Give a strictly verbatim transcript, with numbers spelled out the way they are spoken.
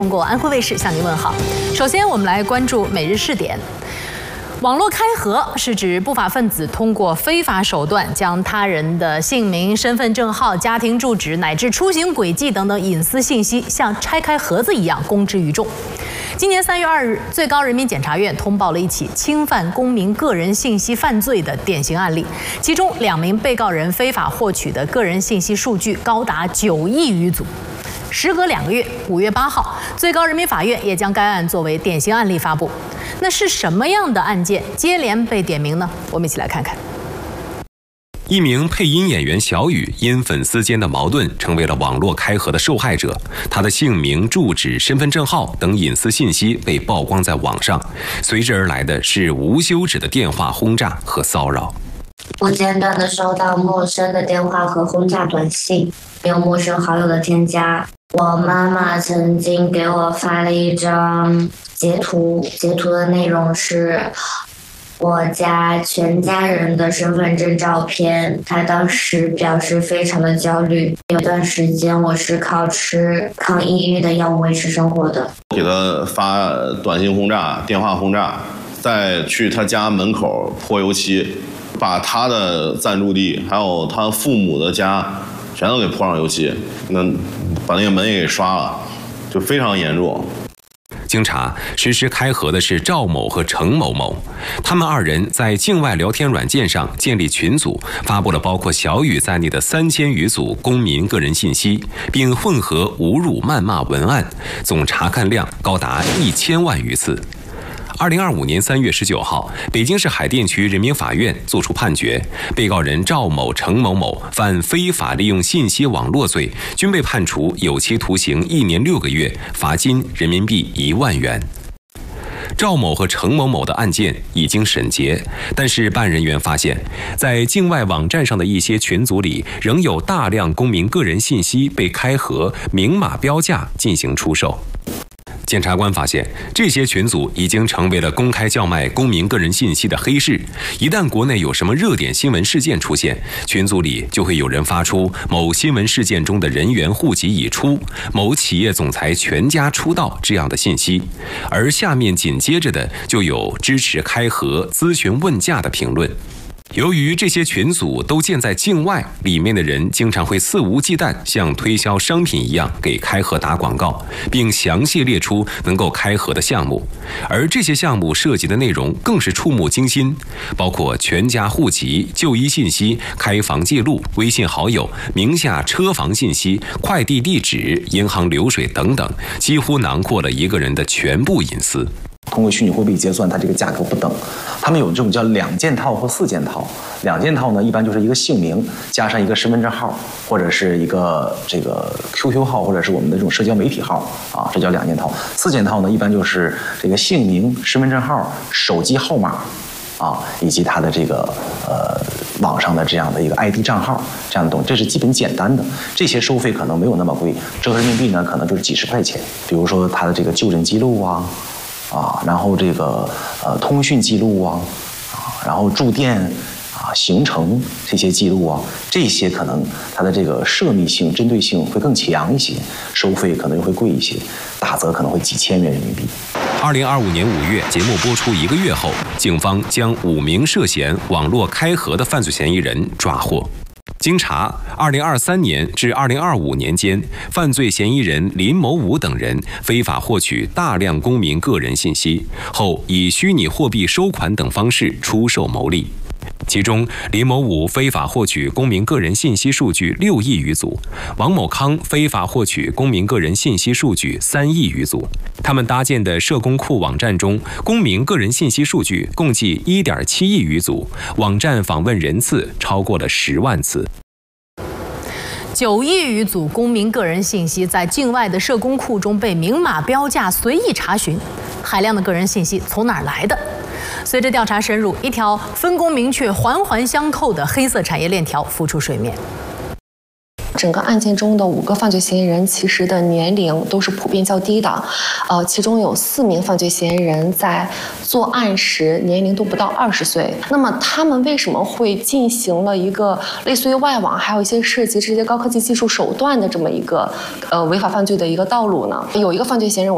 通过安徽卫视向您问好。首先，我们来关注每日试点。网络开盒是指不法分子通过非法手段将他人的姓名、身份证号、家庭住址乃至出行轨迹等等隐私信息，像拆开盒子一样公之于众。今年三月二日，最高人民检察院通报了一起侵犯公民个人信息犯罪的典型案例，其中两名被告人非法获取的个人信息数据高达九亿余组。时隔两个月，五月八号，最高人民法院也将该案作为典型案例发布。那是什么样的案件接连被点名呢？我们一起来看看。 一名配音演员小雨因粉丝间的矛盾，成为了网络开盒的受害者。他的姓名、住址、身份证号等隐私信息被曝光在网上，随之而来的是无休止的电话轰炸和骚扰。 不间断地收到陌生的电话和轰炸短信，有陌生好友的添加。我妈妈曾经给我发了一张截图，截图的内容是我家全家人的身份证照片。她当时表示非常的焦虑，有段时间我是靠吃抗抑郁的药物维持生活的。 给她发短信轰炸、电话轰炸，再去她家门口泼油漆，把她的暂住地还有她父母的家全都给泼上油漆，那把那个门也给刷了，就非常严重。 经查，实施开盒的是赵某和程某某，他们二人在境外聊天软件上建立群组，发布了包括小雨在内的三千余组公民个人信息，并混合侮辱、谩骂文案，总查看量高达一千万余次。二零二五年三月十九号，北京市海淀区人民法院作出判决，被告人赵某、程某某犯非法利用信息网络罪，均被判处有期徒刑一年六个月，罚金人民币一万元。赵某和程某某的案件已经审结，但是办案人员发现，在境外网站上的一些群组里，仍有大量公民个人信息被开盒、明码标价进行出售。检察官发现，这些群组已经成为了公开叫卖公民个人信息的黑市。一旦国内有什么热点新闻事件出现，群组里就会有人发出某新闻事件中的人员户籍已出、某企业总裁全家出道这样的信息，而下面紧接着的就有支持开盒、咨询问价的评论。由于这些群组都建在境外，里面的人经常会肆无忌惮，像推销商品一样给开盒打广告，并详细列出能够开盒的项目。而这些项目涉及的内容更是触目惊心，包括全家户籍、就医信息、开房记录、微信好友、名下车房信息、快递地址、银行流水等等，几乎囊括了一个人的全部隐私。 通过虚拟货币结算，它这个价格不等。他们有这种叫两件套或四件套。两件套呢，一般就是一个姓名加上一个身份证号，或者是一个这个 Q Q 号，或者是我们的这种社交媒体号啊，这叫两件套。四件套呢，一般就是这个姓名、身份证号、手机号码啊，以及它的这个呃网上的这样的一个 I D 账号这样的东西，这是基本简单的。这些收费可能没有那么贵，折合人民币呢，可能就是几十块钱。比如说它的这个就诊记录啊。啊，然后这个呃通讯记录啊，啊，然后住店啊、行程这些记录啊，这些可能它的这个涉密性、针对性会更强一些，收费可能又会贵一些，大则可能会几千元人民币。 二零二五年五月，节目播出一个月后，警方将五名涉嫌网络开盒的犯罪嫌疑人抓获。经查，二零二三年至二零二五年间，犯罪嫌疑人林某武等人非法获取大量公民个人信息，后以虚拟货币收款等方式出售牟利。其中，林某武非法获取公民个人信息数据六亿余组，王某康非法获取公民个人信息数据三亿余组。他们搭建的社工库网站中，公民个人信息数据共计一点七亿余组，网站访问人次超过了十万次。 九亿余组公民个人信息在境外的社工库中被明码标价随意查询，海量的个人信息从哪儿来的？随着调查深入，一条分工明确、环环相扣的黑色产业链条浮出水面。 整个案件中的五个犯罪嫌疑人其实的年龄都是普遍较低的，呃，其中有四名犯罪嫌疑人在作案时年龄都不到二十岁。那么他们为什么会进行了一个类似于外网，还有一些涉及这些高科技技术手段的这么一个呃违法犯罪的一个道路呢？有一个犯罪嫌疑人，